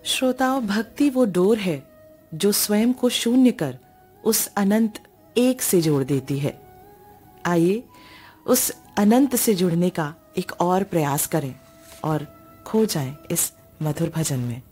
श्रोताओं, भक्ति वो डोर है जो स्वयं को शून्य कर उस अनंत एक से जोड़ देती है। आइए उस अनंत से जुड़ने का एक और प्रयास करें और खो जाएं इस मधुर भजन में।